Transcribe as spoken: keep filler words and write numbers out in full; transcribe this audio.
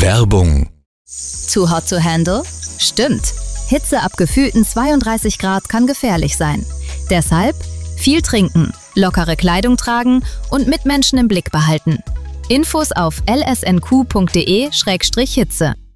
Werbung. Too hot to handle? Stimmt. Hitze ab gefühlten zweiunddreißig Grad kann gefährlich sein. Deshalb viel trinken, lockere Kleidung tragen und Mitmenschen im Blick behalten. Infos auf l s n q punkt d e Schrägstrich Hitze.